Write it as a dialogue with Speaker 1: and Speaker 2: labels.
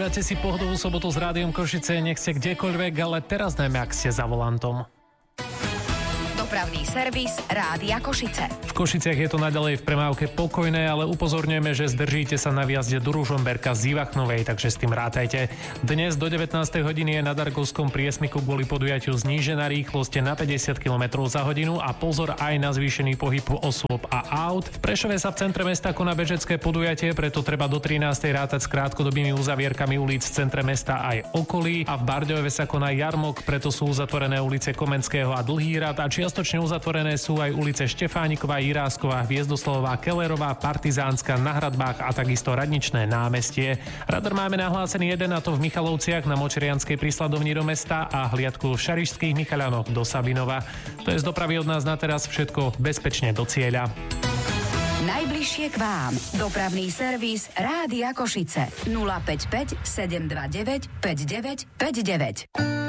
Speaker 1: Užívate si pohodovú sobotu s Rádiom Košice, nech ste kdekoľvek, ale teraz najmä, ak ste za volantom.
Speaker 2: Dopravný servis Rádia Košice.
Speaker 1: V Košiciach je to naďalej v premávke pokojné, ale upozorňujeme, že zdržíte sa na výjazde do Ružomberka z Ivachnovej, takže s tým rátajte. Dnes do 19. hodiny je na Dargovskom priesmiku kvôli podujatiu znížená rýchlosť na 50 km za hodinu a pozor aj na zvýšený pohyb osôb a aut. V Prešove sa v centre mesta koná bežecké podujatie, preto treba do 13. rátať s krátkodobými uzavierkami ulic v centre mesta aj okolí a v Bardejove sa koná jarmok, preto sú uzatvorené ulice Komenského a Dlhý rad a čiastočne uzatvorené sú aj ulice Štefániková, Jirásková, Hviezdoslavová, Kellerová, Partizánska, na Hradbách a takisto Radničné námestie. Radar máme nahlásený jeden, a to v Michalovciach na Močerianskej prísladovni do mesta a hliadku v Šarišských Michaľanoch do Sabinova. To je z dopravy od nás na teraz všetko, bezpečne do cieľa.
Speaker 2: Najbližšie k vám. Dopravný servis Rádia Košice. 055 729 5959.